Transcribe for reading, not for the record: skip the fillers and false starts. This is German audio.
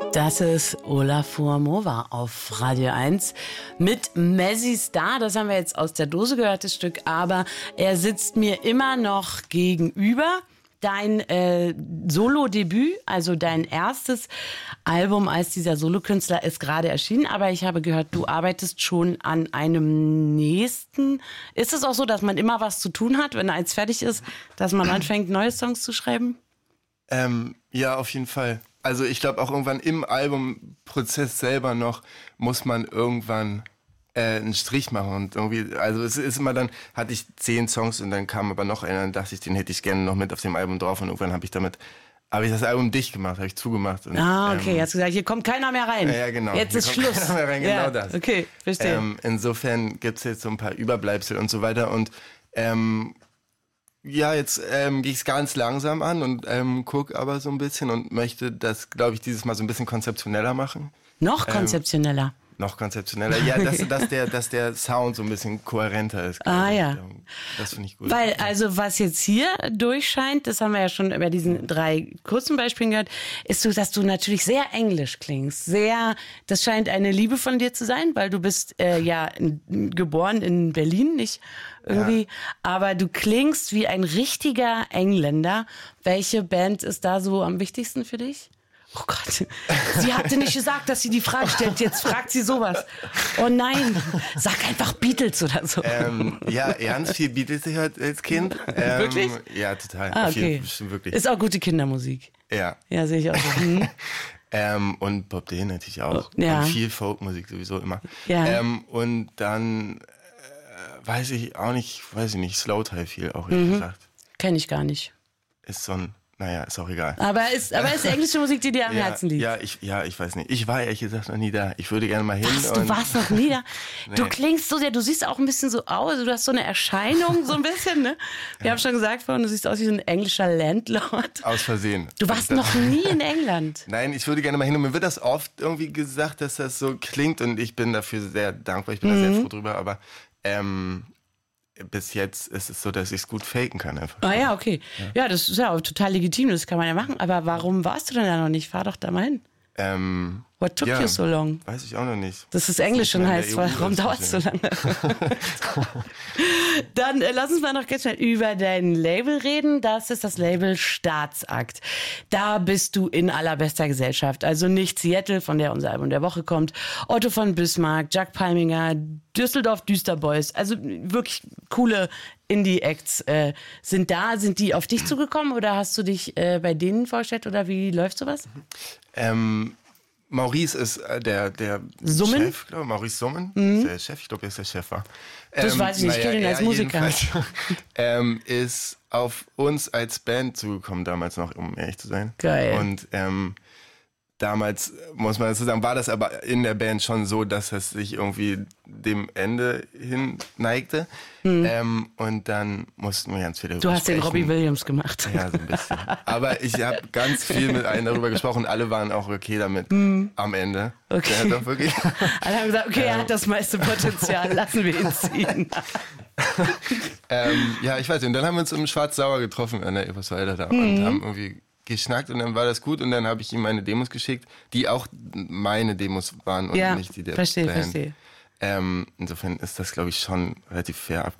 Das ist Olafur Mova auf Radio 1 mit Mazzy Star. Das haben wir jetzt aus der Dose gehört, das Stück. Aber er sitzt mir immer noch gegenüber. Dein Solo-Debüt, also dein erstes Album als dieser Solokünstler, ist gerade erschienen. Aber ich habe gehört, du arbeitest schon an einem nächsten. Ist es auch so, dass man immer was zu tun hat, wenn eins fertig ist, dass man anfängt, neue Songs zu schreiben? Ja, auf jeden Fall. Also ich glaube auch irgendwann im Albumprozess selber noch muss man irgendwann einen Strich machen und irgendwie, also es ist immer dann, hatte ich 10 Songs und dann kam aber noch einer, dann dachte ich, den hätte ich gerne noch mit auf dem Album drauf und irgendwann habe ich das Album dicht gemacht, habe ich zugemacht. Und, okay, hast du gesagt, hier kommt keiner mehr rein. Ja, genau. Jetzt ist Schluss. Keiner mehr rein, genau das. Okay, verstehe. Insofern gibt's jetzt so ein paar Überbleibsel und so weiter und ja, jetzt gehe ich es ganz langsam an und guck aber so ein bisschen und möchte das, glaube ich, dieses Mal so ein bisschen konzeptioneller machen. Noch konzeptioneller? Noch konzeptioneller, ja, dass der Sound so ein bisschen kohärenter ist. Ja. Das finde ich gut. Weil, also was jetzt hier durchscheint, das haben wir ja schon über diesen 3 kurzen Beispielen gehört, ist so, dass du natürlich sehr englisch klingst. Das scheint eine Liebe von dir zu sein, weil du bist geboren in Berlin, nicht irgendwie, aber du klingst wie ein richtiger Engländer. Welche Band ist da so am wichtigsten für dich? Oh Gott, sie hatte nicht gesagt, dass sie die Frage stellt. Jetzt fragt sie sowas. Oh nein, sag einfach Beatles oder so. Ja, ganz viel Beatles gehört als Kind. Wirklich? Ja, total. Okay. Wirklich. Ist auch gute Kindermusik. Ja. Ja, sehe ich auch so. Und Bob Dylan natürlich auch. Ja. Und viel Folkmusik sowieso immer. Ja. Und dann weiß ich nicht, Slowthai viel auch, ehrlich gesagt. Kenn ich gar nicht. Ist so ein, naja, ist auch egal. Aber ist englische Musik, die dir am Herzen liegt? Ja, ich weiß nicht. Ich war ehrlich gesagt noch nie da. Ich würde gerne mal hin. Du warst noch nie da? Nee. Du klingst so sehr, du siehst auch ein bisschen so aus, du hast so eine Erscheinung, so ein bisschen, ne? Wir haben schon gesagt vorhin, du siehst aus wie so ein englischer Landlord. Aus Versehen. Du warst noch nie in England. Nein, ich würde gerne mal hin. Und mir wird das oft irgendwie gesagt, dass das so klingt. Und ich bin dafür sehr dankbar. Ich bin da sehr froh drüber. Aber bis jetzt ist es so, dass ich es gut faken kann einfach. Ah ja, okay. Ja, das ist ja auch total legitim, das kann man ja machen. Aber warum warst du denn da noch nicht? Fahr doch da mal hin. What took you so long? Weiß ich auch noch nicht. Das ist Englisch und heißt, warum dauert es so lange? Dann lass uns mal noch ganz schnell über dein Label reden. Das ist das Label Staatsakt. Da bist du in allerbester Gesellschaft. Also nicht Seattle, von der unser Album der Woche kommt, Otto von Bismarck, Jack Palminger, Düsseldorf Düsterboys. Also wirklich coole Indie-Acts sind da. Sind die auf dich zugekommen oder hast du dich bei denen vorgestellt oder wie läuft sowas? Maurice ist der Summen? Chef, glaube ich. Maurice Summen ist der Chef. Ich glaube, er ist der Chef. Das weiß ich nicht, ich kenne ihn als Musiker. Ist auf uns als Band zugekommen damals noch, um ehrlich zu sein. Geil. Und damals, muss man dazu sagen, war das aber in der Band schon so, dass es sich irgendwie dem Ende hin neigte. Und dann mussten wir ganz viel darüber Du hast sprechen. den Robbie Williams gemacht. Ja, so ein bisschen. Aber ich habe ganz viel mit allen darüber gesprochen. Alle waren auch okay damit am Ende. Okay. Der hat doch wirklich Alle haben gesagt, okay, er hat das meiste Potenzial, lassen wir ihn ziehen. ja, ich weiß nicht. Und dann haben wir uns im Schwarz-Sauer getroffen an der Eberswalder da und haben irgendwie geschnackt und dann war das gut und dann habe ich ihm meine Demos geschickt, die auch meine Demos waren und nicht die der Band. Verstehe. Insofern ist das, glaube ich, schon relativ fair abgelaufen.